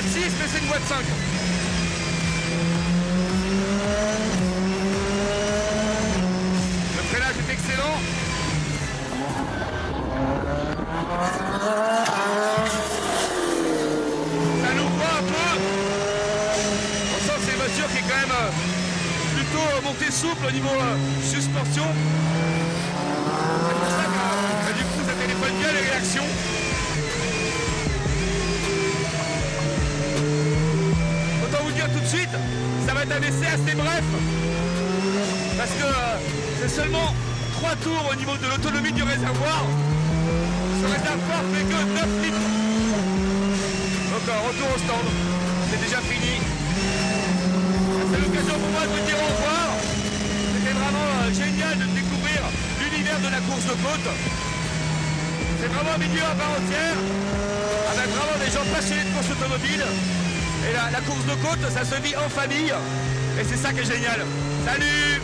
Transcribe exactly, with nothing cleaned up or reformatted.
boîte six, mais c'est une boîte cinq. Le freinage est excellent. Ça nous voit un peu. On sent que c'est une voiture qui est quand même euh, plutôt euh, montée souple au niveau euh, suspension. C'est pour ça que euh, du coup ça téléphone bien les réactions. Autant vous dire tout de suite, ça va être un essai assez bref. Parce que euh, c'est seulement trois tours au niveau de l'autonomie du réservoir. Ce réservoir fait que neuf litres. Donc euh, retour au stand, c'est déjà fini. C'est l'occasion pour moi de vous dire au revoir. C'était vraiment euh, génial de découvrir l'univers de la course de côte. C'est vraiment un milieu à part entière, avec vraiment des gens passionnés de course automobile. Et la, la course de côte, ça se vit en famille. Et c'est ça qui est génial. Salut!